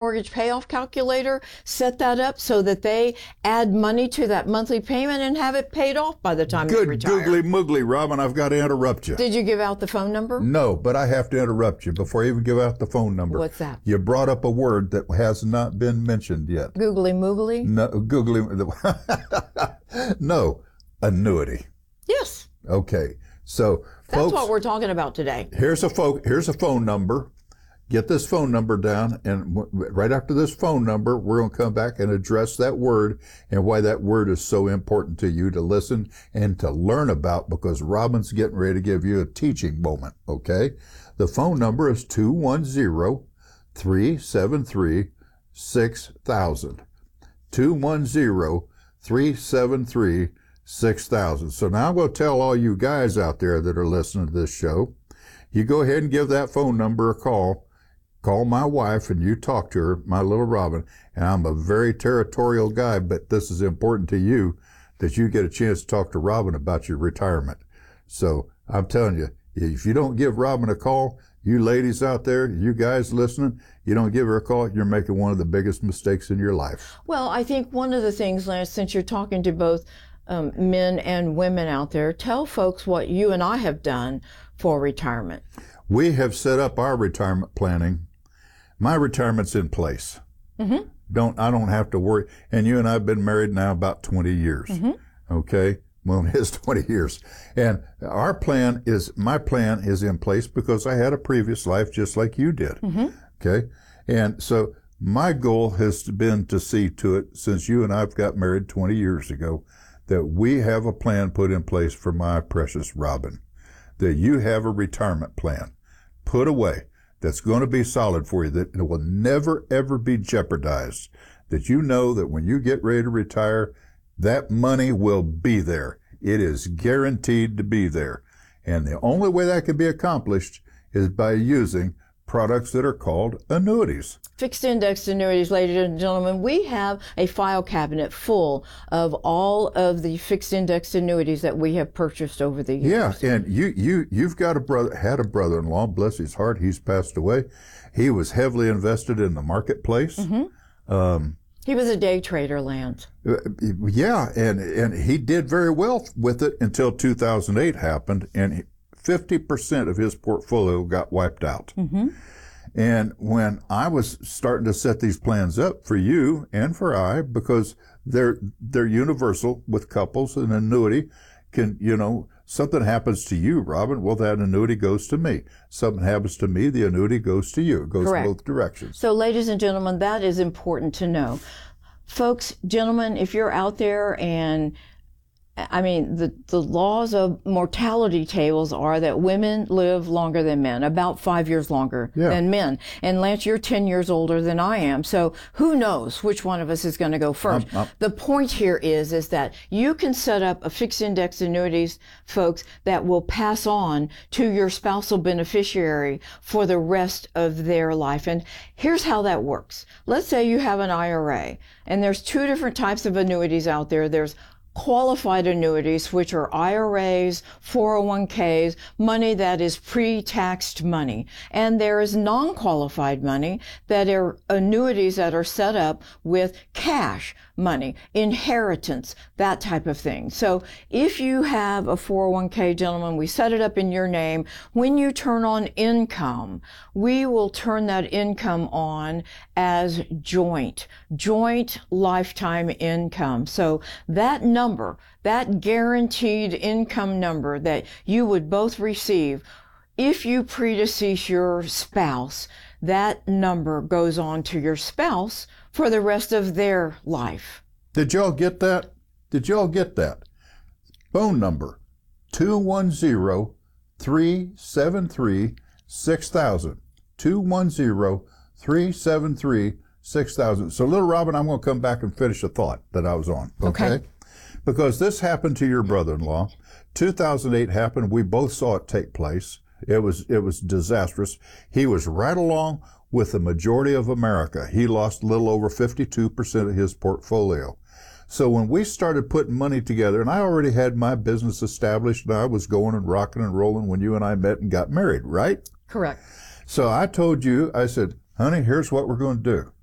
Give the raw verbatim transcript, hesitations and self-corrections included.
mortgage payoff calculator, set that up so that they add money to that monthly payment and have it paid off by the time Good they retire. googly moogly, Robin, I've got to interrupt you. Did you give out the phone number? No, but I have to interrupt you before I even give out the phone number. What's that? You brought up a word that has not been mentioned yet. Googly moogly? No, googly. No, annuity. Yes. Okay, so That's folks, what we're talking about today. here's a fo- here's a phone number. Get this phone number down, and w- right after this phone number, we're going to come back and address that word and why that word is so important to you to listen and to learn about, because Robin's getting ready to give you a teaching moment, okay? The phone number is two one zero, three seven three, six thousand. two one zero, three seven three, six thousand. So now I'm going to tell all you guys out there that are listening to this show, you go ahead and give that phone number a call. Call my wife and you talk to her, my little Robin. And I'm a very territorial guy, but this is important to you that you get a chance to talk to Robin about your retirement. So I'm telling you, if you don't give Robin a call, you ladies out there, you guys listening, you don't give her a call, you're making one of the biggest mistakes in your life. Well, I think one of the things, Lance, since you're talking to both um, men and women out there, tell folks what you and I have done for retirement. We have set up our retirement planning. My retirement's in place. Mm-hmm. Don't I don't have to worry. And you and I have been married now about twenty years. Mm-hmm. Okay? Well, it is twenty years. And our plan is, my plan is in place because I had a previous life just like you did. Mm-hmm. Okay? And so my goal has been to see to it, since you and I've got married twenty years ago, that we have a plan put in place for my precious Robin. That you have a retirement plan put away that's going to be solid for you, that it will never, ever be jeopardized. That you know that when you get ready to retire, that money will be there. It is guaranteed to be there. And the only way that can be accomplished is by using products that are called annuities. Fixed index annuities, ladies and gentlemen. We have a file cabinet full of all of the fixed index annuities that we have purchased over the years. Yeah, and you, you, you've got a brother, had a brother-in-law, bless his heart, he's passed away. He was heavily invested in the marketplace. Mm-hmm. Um, he was a day trader, Lance. Yeah, and, and he did very well with it until two thousand eight happened, and fifty percent of his portfolio got wiped out. Mm-hmm. And when I was starting to set these plans up for you and for I, because they're, they're universal with couples, an annuity can, you know, something happens to you, Robin, well, that annuity goes to me. Something happens to me, the annuity goes to you. It goes Correct. both directions. So, ladies and gentlemen, that is important to know. Folks, gentlemen, if you're out there and I mean, the, the laws of mortality tables are that women live longer than men, about five years longer yeah. than men. And Lance, you're ten years older than I am. So who knows which one of us is going to go first? I'm, I'm, the point here is, is that you can set up a fixed index annuities, folks, that will pass on to your spousal beneficiary for the rest of their life. And here's how that works. Let's say you have an I R A, and there's two different types of annuities out there. There's qualified annuities, which are I R As, four oh one Ks, money that is pre-taxed money. And there is non-qualified money that are annuities that are set up with cash money, inheritance, that type of thing. So if you have a four oh one K, gentlemen, we set it up in your name. When you turn on income, we will turn that income on as joint, joint lifetime income. So that number, that guaranteed income number that you would both receive, if you predecease your spouse, that number goes on to your spouse for the rest of their life. Did y'all get that? Did y'all get that? Phone number, two one zero, three seven three, six thousand. two one zero, three seven three, six thousand. So, little Robin, I'm going to come back and finish a thought that I was on. Okay? Okay. Because this happened to your brother-in-law. two thousand eight happened. We both saw it take place. It was, it was disastrous. He was right along with the majority of America. He lost a little over fifty-two percent of his portfolio. So when we started putting money together, and I already had my business established, and I was going and rocking and rolling when you and I met and got married, right? Correct. So I told you, I said, honey, here's what we're going to do.